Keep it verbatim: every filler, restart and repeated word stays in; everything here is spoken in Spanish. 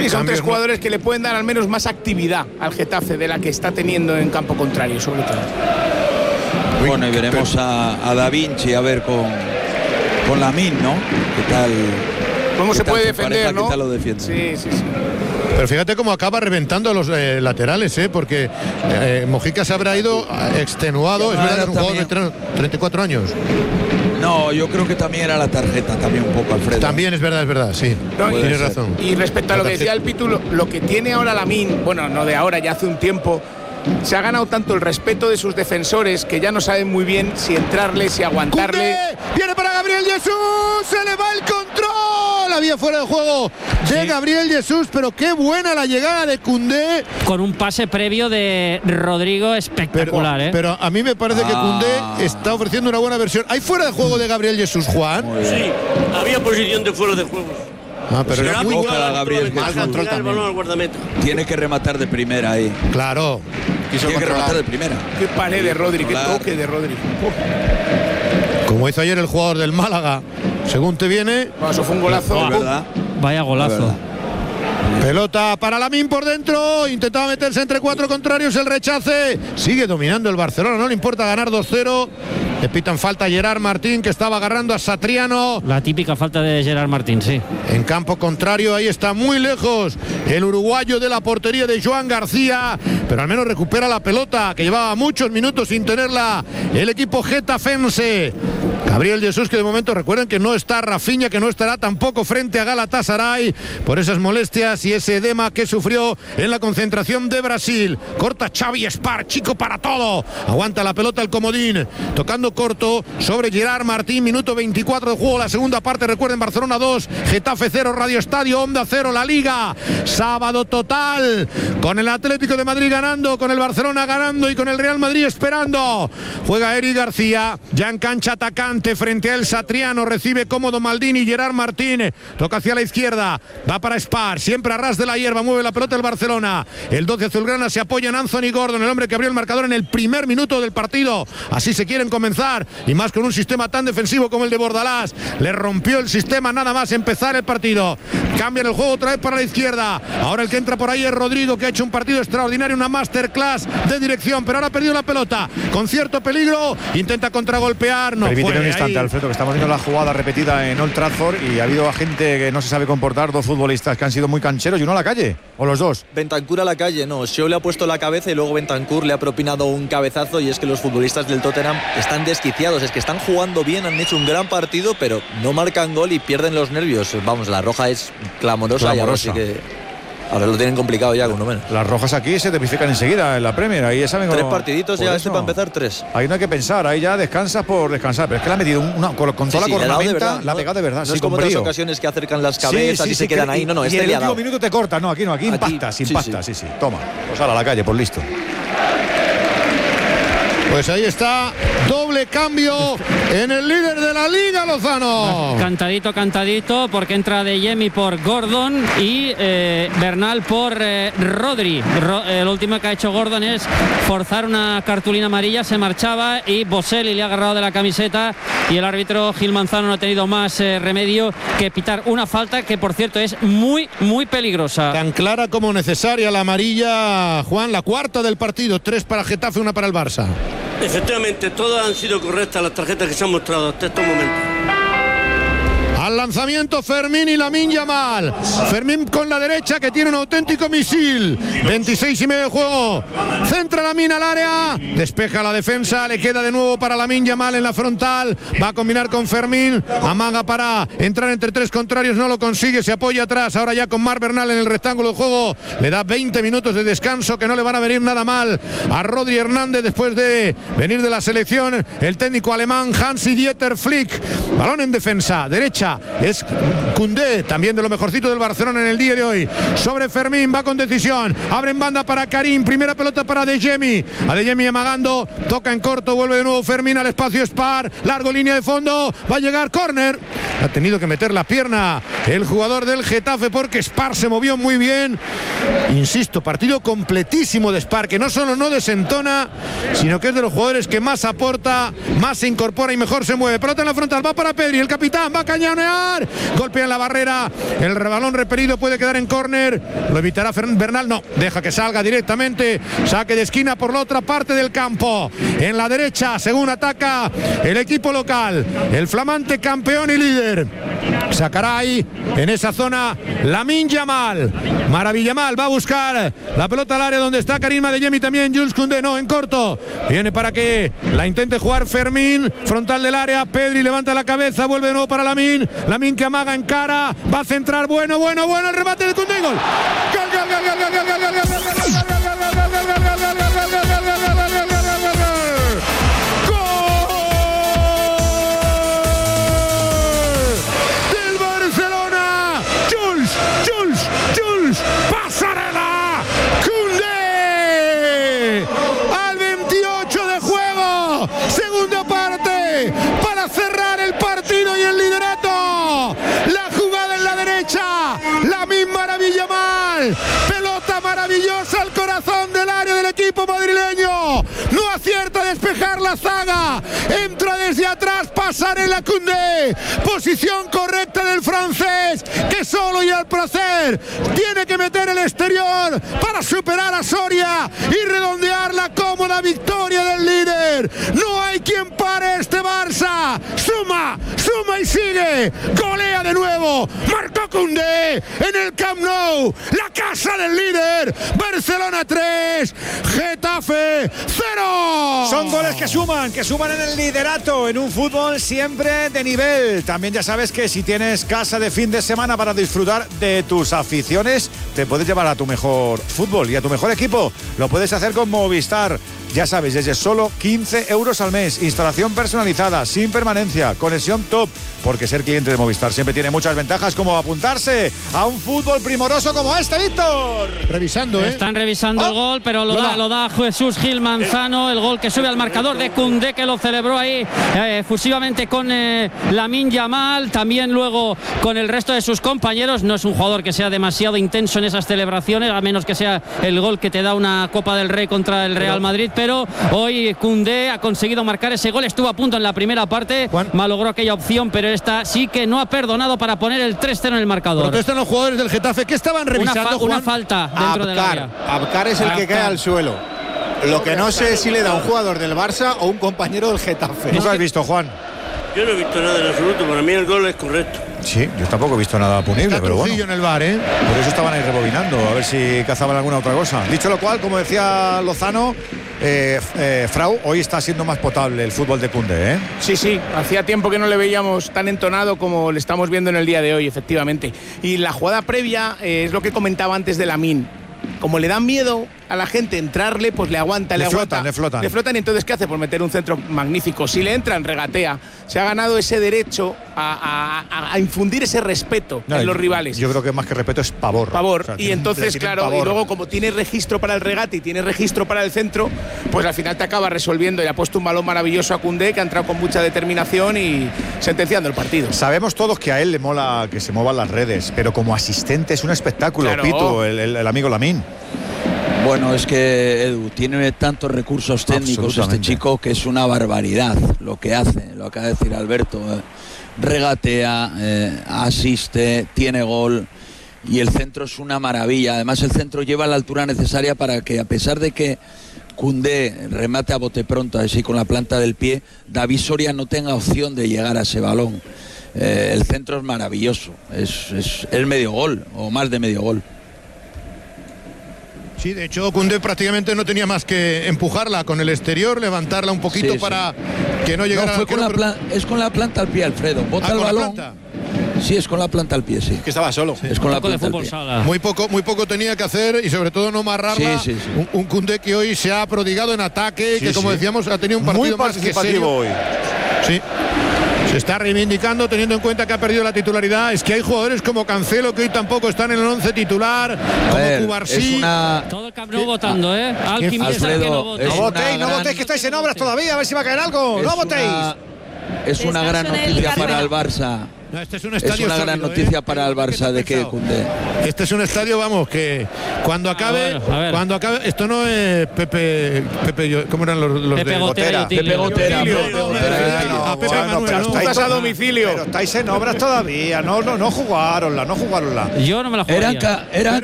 Sí, son tres jugadores que le pueden dar al menos más actividad al Getafe de la que está teniendo en campo contrario, sobre todo. Bueno, y veremos a, a Da Vinci a ver con, con Lamine, ¿no? ¿Qué tal? ¿Cómo se puede defender, pareja, no? ¿Qué tal lo defiende? Sí, sí, sí. Pero fíjate cómo acaba reventando a los eh, laterales, ¿eh? Porque eh, Mojica se habrá ido extenuado. Es verdad, es un jugador de treinta y cuatro años. No, yo creo que también era la tarjeta, también un poco, Alfredo. También es verdad, es verdad, sí. No, tienes y, razón. Y respecto a lo que decía el Pitu, lo, lo que tiene ahora Lamine, bueno, no de ahora, ya hace un tiempo, se ha ganado tanto el respeto de sus defensores que ya no saben muy bien si entrarle, si aguantarle. ¡Cundé! Viene para Gabriel Jesús, se le va el control. Había fuera de juego de sí. Gabriel Jesús, pero qué buena la llegada de Cundé. Con un pase previo de Rodrigo espectacular, pero, ¿eh? Pero a mí me parece ah. que Cundé está ofreciendo una buena versión. ¿Hay fuera de juego de Gabriel Jesús, Juan? Sí, había posición de fuera de juego. Ah, pero era muy boca Gabriel Jesús. Tiene que rematar de primera ahí. Claro. Quiso Tiene que rematar de primera. Qué pared de Rodri, qué toque de Rodri. Como hizo ayer el jugador del Málaga. Según te viene. Bueno, eso fue un golazo. Oh, ¿verdad? Vaya golazo. Pelota para Lamine por dentro. Intentaba meterse entre cuatro contrarios. El rechace. Sigue dominando el Barcelona. No le importa ganar dos cero. Le pitan falta a Gerard Martín, que estaba agarrando a Satriano. La típica falta de Gerard Martín, sí. En campo contrario, ahí está muy lejos el uruguayo de la portería de Joan García, pero al menos recupera la pelota, que llevaba muchos minutos sin tenerla el equipo getafense. Gabriel Jesús, que de momento recuerden que no está Rafinha, que no estará tampoco frente a Galatasaray por esas molestias y ese edema que sufrió en la concentración de Brasil. Corta Xavi Espar, chico para todo. Aguanta la pelota el comodín, tocando corto sobre Gerard Martín. Minuto veinticuatro de juego, la segunda parte. Recuerden, Barcelona dos, Getafe cero, Radio Estadio, Onda cero, la Liga. Sábado total, con el Atlético de Madrid ganando, con el Barcelona ganando y con el Real Madrid esperando. Juega Eric García, ya en cancha atacante frente a El Satriano. Recibe cómodo Maldini, Gerard Martín. Toca hacia la izquierda, va para Spar, siempre a ras de la hierba, mueve la pelota el Barcelona. El doce azulgrana se apoya en Anthony Gordon, el hombre que abrió el marcador en el primer minuto del partido. Así se quieren comenzar, y más con un sistema tan defensivo como el de Bordalás. Le rompió el sistema nada más empezar el partido. Cambian el juego otra vez para la izquierda. Ahora el que entra por ahí es Rodrigo, que ha hecho un partido extraordinario, una masterclass de dirección, pero ahora ha perdido la pelota con cierto peligro. Intenta contragolpear, no Permíteme fue un instante, ahí. Alfredo, que estamos viendo la jugada repetida en Old Trafford y ha habido gente que no se sabe comportar, dos futbolistas que han sido muy cancheros y uno a la calle, o los dos. Bentancur a la calle, no, Shaw le ha puesto la cabeza y luego Bentancur le ha propinado un cabezazo, y es que los futbolistas del Tottenham están desquiciados, es que están jugando bien, han hecho un gran partido, pero no marcan gol y pierden los nervios. Vamos, la roja es clamorosa, clamorosa. Y ahora sí que ahora lo tienen complicado ya, con uno menos. Las rojas aquí se tipifican enseguida en la Premier, ahí ya saben Tres cómo, partiditos ya, eso. este para empezar, tres. Ahí no hay que pensar, ahí ya descansas por descansar, pero es que le ha metido una, con, con sí, toda sí, la cornamenta, verdad, la ha no, pegado de verdad. No sí, es como con otras brío. ocasiones que acercan las cabezas sí, sí, y se sí, quedan que, ahí. No, no, y este en el le ha último dado. minuto te corta, no, aquí no, aquí, Aquí, impacta, sí, impacta, sí. sí, sí, toma. Pues a la calle, por listo. Pues ahí está, doble cambio en el líder de la Liga, Lozano. Cantadito, cantadito, porque entra De Jemi por Gordon y eh, Bernal por eh, Rodri. Ro, eh, lo último que ha hecho Gordon es forzar una cartulina amarilla, se marchaba y Boselli le ha agarrado de la camiseta, y el árbitro Gil Manzano no ha tenido más eh, remedio que pitar una falta que, por cierto, es muy, muy peligrosa. Tan clara como necesaria la amarilla, Juan, la cuarta del partido, tres para Getafe, una para el Barça. Efectivamente, todas han sido correctas las tarjetas que se han mostrado hasta estos momentos. Al lanzamiento Fermín y Lamine Yamal. Fermín con la derecha, que tiene un auténtico misil. veintiséis y medio de juego. Centra Lamine al área. Despeja la defensa. Le queda de nuevo para Lamine Yamal en la frontal. Va a combinar con Fermín. Amaga para entrar entre tres contrarios. No lo consigue. Se apoya atrás. Ahora ya con Marc Bernal en el rectángulo de juego. Le da veinte minutos de descanso que no le van a venir nada mal a Rodri Hernández después de venir de la selección. El técnico alemán Hansi-Dieter Flick. Balón en defensa. Derecha. Es Cundé, también de lo mejorcito del Barcelona en el día de hoy. Sobre Fermín, va con decisión. Abre en banda para Karim. Primera pelota para De Jemi. A De Jemi amagando. Toca en corto. Vuelve de nuevo Fermín al espacio Spar. Largo, línea de fondo. Va a llegar córner. Ha tenido que meter la pierna el jugador del Getafe porque Spar se movió muy bien. Insisto, partido completísimo de Spar, que no solo no desentona, sino que es de los jugadores que más aporta, más se incorpora y mejor se mueve. Pelota en la frontal. Va para Pedri. El capitán va a cañonear. rematar. Golpea en la barrera. El balón repelido puede quedar en córner. Lo evitará Bernal. No, deja que salga directamente. Saque de esquina por la otra parte del campo. En la derecha, según ataca el equipo local. El flamante campeón y líder. Sacará ahí, en esa zona, Lamine Yamal. Maravillamal va a buscar la pelota al área donde está Karim Adeyemi, también Jules Koundé, no, en corto. Viene para que la intente jugar Fermín, frontal del área. Pedri levanta la cabeza, vuelve de nuevo para Lamine. Lamine que amaga en cara, va a centrar, bueno, bueno, bueno, el remate de Koundé, gol. Gol, gol, gol, gol, gol, gol, gol, gol, gol, gol, gol, gol. Pasarela, Koundé, al veintiocho de juego, segunda parte, para cerrar el partido y el liderato. La jugada en la derecha, Lamine Maravillamal, pelota maravillosa al corazón del área del equipo madrileño. No acierta a despejar la zaga, entra desde atrás Pasarela Koundé, posición correcta del francés, que solo y al placer tiene que meter el exterior para superar a Soria y redondear la cómoda victoria del líder. No hay quien pare este Barça. Suma, suma y sigue. Golea de nuevo. Marcó Koundé en el Camp Nou. La casa del líder. Barcelona tres, Getafe cero. Son goles que suman, que suman en el liderato, en un fútbol siempre de nivel. También ya sabes que si tienes casa de fin de semana para disfrutar de tus aficiones, te puedes llevar a tu mejor fútbol y a tu mejor equipo. Lo puedes hacer con Movistar. Ya sabes, desde solo quince euros al mes. Instalación personalizada, sin permanencia, conexión top. Porque ser cliente de Movistar siempre tiene muchas ventajas, como apuntarse a un fútbol primoroso como este, Víctor. Revisando, ¿eh? Están revisando oh, el gol, pero lo, lo da, da. lo da Jesús Gil Manzano. El gol que sube al marcador de Koundé, que lo celebró ahí eh, efusivamente con eh, Lamine Yamal. También luego con el resto de sus compañeros. No es un jugador que sea demasiado intenso en esas celebraciones, a menos que sea el gol que te da una Copa del Rey contra el Real Madrid. Pero hoy Koundé ha conseguido marcar ese gol. Estuvo a punto en la primera parte, Juan. malogró aquella opción, pero esta sí que no ha perdonado para poner el tres cero en el marcador. Protestan los jugadores del Getafe. ¿Qué estaban revisando, una, fa Juan? una falta dentro del área. Abkar es el Abkar. que cae al suelo. Lo que no sé es si le da un jugador del Barça o un compañero del Getafe. ¿Tú qué has visto, Juan? Yo no he visto nada en absoluto, para mí el gol es correcto. Sí, yo tampoco he visto nada punible, Está pero bueno. Trujillo en el bar, ¿eh? Por eso estaban ahí rebobinando, a ver si cazaban alguna otra cosa. Dicho lo cual, como decía Lozano, eh, eh, Frau, hoy está siendo más potable el fútbol de Koundé, ¿eh? Sí, sí, hacía tiempo que no le veíamos tan entonado como le estamos viendo en el día de hoy, efectivamente. Y la jugada previa eh, es lo que comentaba antes de Lamine. Como le dan miedo a la gente entrarle, pues le aguanta, le, le aguanta. flotan, le flotan. Le flotan y entonces ¿qué hace? Pues meter un centro magnífico. Si le entran, regatea. Se ha ganado ese derecho a, a, a infundir ese respeto No, en los rivales. Yo creo que más que respeto es pavor. Pavor. O sea, y tienen- entonces, le tienen claro, pavor. y luego como tiene registro para el regate y tiene registro para el centro, pues al final te acaba resolviendo. Y ha puesto un balón maravilloso a Koundé, que ha entrado con mucha determinación y sentenciando el partido. Sabemos todos que a él le mola que se muevan las redes, pero como asistente es un espectáculo, Claro. Pitu, el, el- el amigo Lamine. Bueno, es que Edu tiene tantos recursos técnicos este Absolutamente. chico que es una barbaridad lo que hace, lo acaba de decir Alberto. eh, Regatea, eh, asiste, tiene gol y el centro es una maravilla. Además el centro lleva la altura necesaria para que, a pesar de que Koundé remate a bote pronto, así con la planta del pie, David Soria no tenga opción de llegar a ese balón. Eh, el centro es maravilloso, es, es el medio gol o más de medio gol. Sí, de hecho, Koundé prácticamente no tenía más que empujarla con el exterior, levantarla un poquito Sí, sí. para que no llegara No, fue al con la arquero, plan- es con la planta al pie, Alfredo. Bota Ah, el con la balón. planta. Sí, es con la planta al pie, sí. Que estaba solo. Es con Un la poco de planta al fútbol pie. sala. Muy poco, muy poco tenía que hacer y sobre todo no amarrarla. Sí, sí, sí. Un, un Koundé que hoy se ha prodigado en ataque, Sí, que como sí. decíamos ha tenido un partido Muy más que participativo serio. hoy. Sí. Se está reivindicando teniendo en cuenta que ha perdido la titularidad. Es que hay jugadores como Cancelo que hoy tampoco están en el once titular, A como ver, Cubarsí. es una... Todo el Camp Nou votando, ¿eh? Alquim piensa Alfredo, que no vote. es No una votéis, no gran- votéis, que estáis en obras todavía, a ver si va a caer algo. es No votéis. una- Es una gran Descanso en el noticia para Carmena. el Barça No, este es un es estadio una gran sólido, noticia ¿eh? para el Barça de que Koundé. Este es un estadio, vamos, que cuando acabe, Ah, bueno, a ver. cuando acabe, esto no es Pepe, Pepe, yo- ¿cómo eran los, los Pepe de Gotera y Otilio. Pepe Gotera, Otilio. Pepe Gotera. Ah, No, Pepe bueno, Manuel, pero ¿no? estáis Estás a to- domicilio. Pero estáis en obras todavía, no, no, no jugaronla, no jugaronla. Yo no me la jugaría. Eran, ca- eran